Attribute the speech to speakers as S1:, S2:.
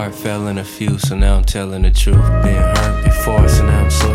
S1: heart fell in a few, so now I'm telling the truth. Been hurt before, so now I'm so